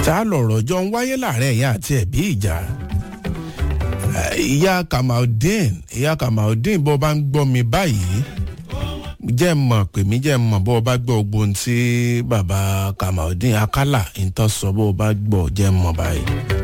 ṣá lọ̀rọ̀ jọ ń wáyé láàrin ẹ̀yà àti ẹ̀bí ìjà. Ìyá Kamaldeen bó bá ń gbọ́ mi báyìí jẹ́ mọ̀ pé mi jẹ́ mọ̀ bó bá gbọ́ ogun tí bàbá Kamaldeen Akálà ń tọ́ sọ bó bá gbọ́ jẹ́ mọ̀ báyìí.